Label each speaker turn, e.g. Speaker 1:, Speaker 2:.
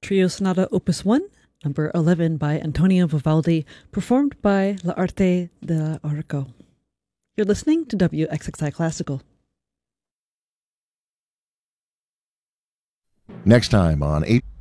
Speaker 1: Trio Sonata Opus 1, number 11 by Antonio Vivaldi, performed by L'Arte dell'Arco. You're listening to WXXI Classical.
Speaker 2: Next time on 8...